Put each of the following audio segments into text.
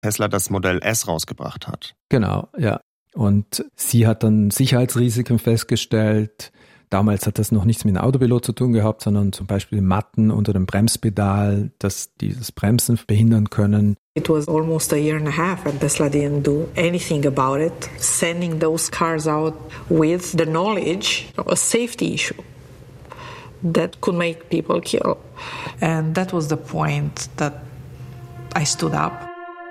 Tesla das Modell S rausgebracht hat. Genau, ja. Und sie hat dann Sicherheitsrisiken festgestellt. Damals hat das noch nichts mit dem Autopilot zu tun gehabt, sondern zum Beispiel Matten unter dem Bremspedal, dass dieses Bremsen behindern können. It was almost a year and a half and Tesla didn't do anything about it, sending those cars out with the knowledge of a safety issue that could make people kill. And that was the point that I stood up.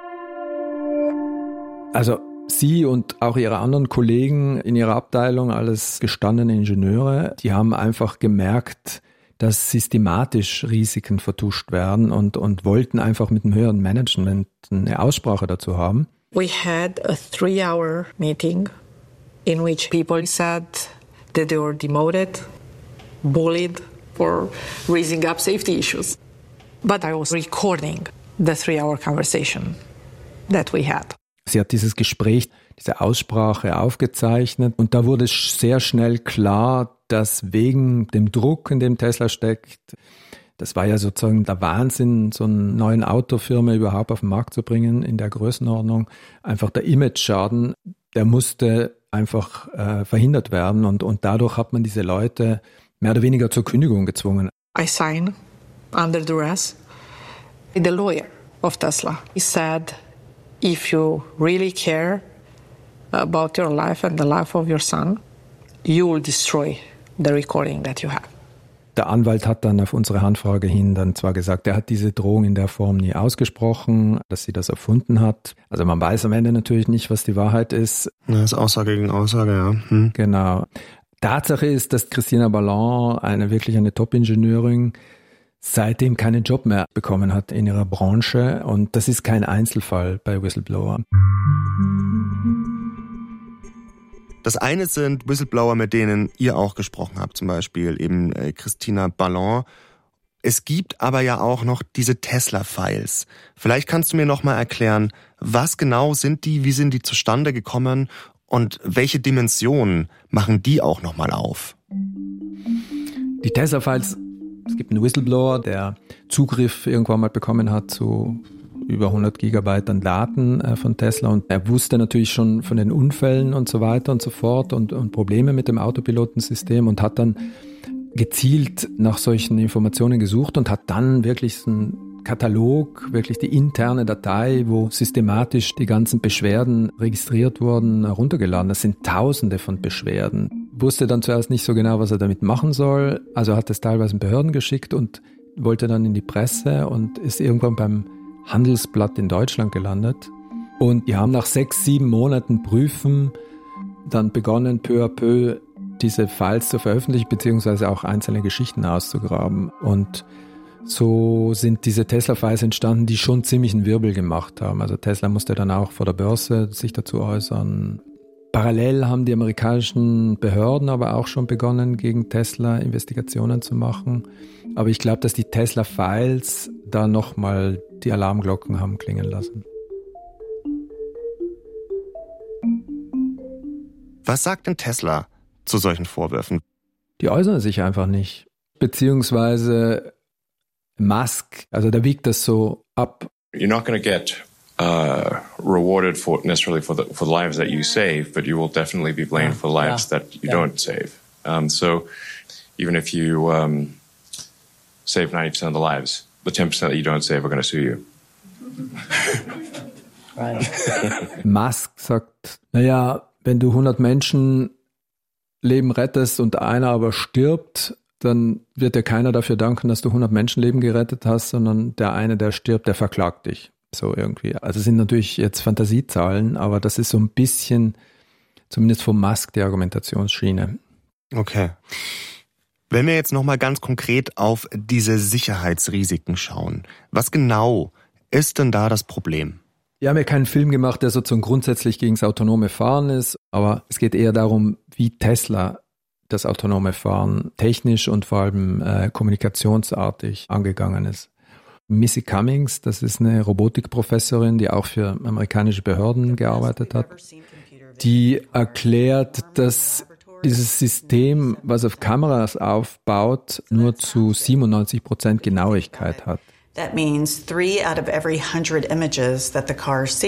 Also sie und auch ihre anderen Kollegen in ihrer Abteilung, alles gestandene Ingenieure, die haben einfach gemerkt, dass systematisch Risiken vertuscht werden und wollten einfach mit dem höheren Management eine Aussprache dazu haben. We had a 3-hour meeting in which people said that they were demoted, bullied for raising up safety issues. But I was recording the 3-hour conversation that we had. Sie hat dieses Gespräch, diese Aussprache aufgezeichnet und da wurde sehr schnell klar, dass wegen dem Druck, in dem Tesla steckt, das war ja sozusagen der Wahnsinn, so eine neue Autofirma überhaupt auf den Markt zu bringen in der Größenordnung, einfach der Image-Schaden, der musste einfach verhindert werden und dadurch hat man diese Leute mehr oder weniger zur Kündigung gezwungen. I signed under duress. The lawyer of Tesla, he said, if you really care about your life and the life of your son, you will destroy the recording that you have. Der Anwalt hat dann auf unsere Handfrage hin dann zwar gesagt, er hat diese Drohung in der Form nie ausgesprochen, dass sie das erfunden hat. Also man weiß am Ende natürlich nicht, was die Wahrheit ist. Das ist Aussage gegen Aussage, ja. Genau. Tatsache ist, dass Christina Ballon, wirklich eine Top-Ingenieurin, seitdem keinen Job mehr bekommen hat in ihrer Branche. Und das ist kein Einzelfall bei Whistleblower. Das eine sind Whistleblower, mit denen ihr auch gesprochen habt, zum Beispiel eben Christina Ballon. Es gibt aber ja auch noch diese Tesla-Files. Vielleicht kannst du mir noch mal erklären, was genau sind die, wie sind die zustande gekommen und welche Dimensionen machen die auch noch mal auf? Die Tesla-Files, es gibt einen Whistleblower, der Zugriff irgendwann mal bekommen hat zu über 100 Gigabyte an Daten von Tesla und er wusste natürlich schon von den Unfällen und so weiter und so fort und Probleme mit dem Autopilotensystem und hat dann gezielt nach solchen Informationen gesucht und hat dann wirklich so einen Katalog, wirklich die interne Datei, wo systematisch die ganzen Beschwerden registriert wurden, heruntergeladen. Das sind Tausende von Beschwerden. Wusste dann zuerst nicht so genau, was er damit machen soll, also hat es teilweise in Behörden geschickt und wollte dann in die Presse und ist irgendwann beim Handelsblatt in Deutschland gelandet. Und die haben nach 6-7 Monaten Prüfen dann begonnen, peu à peu diese Files zu veröffentlichen, beziehungsweise auch einzelne Geschichten auszugraben. Und so sind diese Tesla-Files entstanden, die schon ziemlich einen Wirbel gemacht haben. Also Tesla musste dann auch vor der Börse sich dazu äußern. Parallel haben die amerikanischen Behörden aber auch schon begonnen, gegen Tesla Investigationen zu machen. Aber ich glaube, dass die Tesla-Files da nochmal die Alarmglocken haben klingen lassen. Was sagt denn Tesla zu solchen Vorwürfen? Die äußern sich einfach nicht. Beziehungsweise Musk, also der wiegt das so ab. You're not going to get rewarded necessarily for the lives that you save, but you will definitely be blamed for lives that you don't save. So even if you save 90% of the lives, the 10% that you don't save are going to sue you. Musk sagt, naja, wenn du 100 Menschenleben rettest und einer aber stirbt, dann wird dir keiner dafür danken, dass du 100 Menschenleben gerettet hast, sondern der eine, der stirbt, der verklagt dich. So irgendwie. Also es sind natürlich jetzt Fantasiezahlen, aber das ist so ein bisschen, zumindest vom Musk, die Argumentationsschiene. Okay. Wenn wir jetzt nochmal ganz konkret auf diese Sicherheitsrisiken schauen, was genau ist denn da das Problem? Wir haben ja keinen Film gemacht, der sozusagen grundsätzlich gegen das autonome Fahren ist, aber es geht eher darum, wie Tesla das autonome Fahren technisch und vor allem kommunikationsartig angegangen ist. Missy Cummings, das ist eine Robotikprofessorin, die auch für amerikanische Behörden gearbeitet hat, die erklärt, dass dieses System, was auf Kameras aufbaut, nur zu 97% Genauigkeit hat. That means 3 out of every 100 images that the car sees